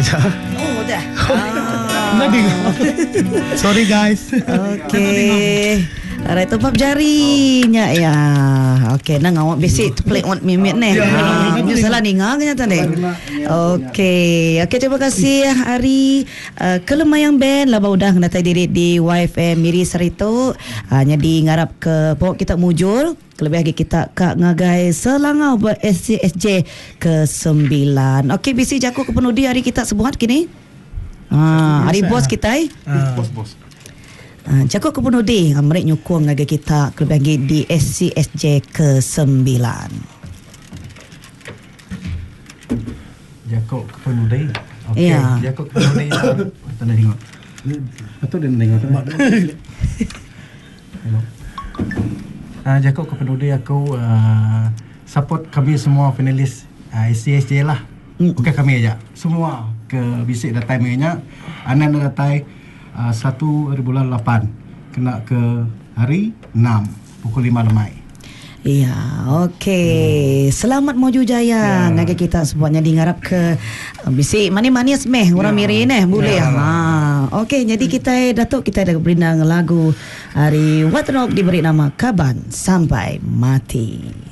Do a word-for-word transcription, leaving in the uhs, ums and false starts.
aja. Oh dah. Nak dengar. Sorry guys. Okay. Alright, tu pap jarinya ya. Okay, nang awak basic tu play on mimit ni. Ha, ni salah dengar kenyataan ni. Okay. Okay, terima kasih Ari. Uh, Kelemayang band laba udah ngatai diri di Y F M Miri Sarito. Hanya di ngarap ke pokok kita mujur. Kelebih lagi kita kak ngagai selangau ber S C S J ke sembilan. Okay, bisi jaku ke penudi hari kita sebuat kini. Ha, hari bos kita eh. Bos-bos. Uh, Jago ke penudi mereka nyukung lagi kita kelebih di S C S J ke sembilan. Jago ke penudi. Okey, Ya. Jago ke penudi. Kita nak tengok. Atau dia dengar tu. Hello. Ah, Jago ke penudi aku uh, support kami semua finalis uh, S C S J lah. Mm. Bukan kami aja. Semua ke bisik datai mainnya. Anan datai Uh, satu hari bulan lapan kena ke hari enam pukul lima lemai. Ya, okey. Selamat Moju Jaya. Ya. Ngagai kita semuanya dingarap ke uh, bisi manis-manis meh orang ya. Miri ni boleh. Ya. Ha. Okey, jadi kita Datuk kita ada berinang lagu hari Waternog diberi nama Kaban Sampai Mati.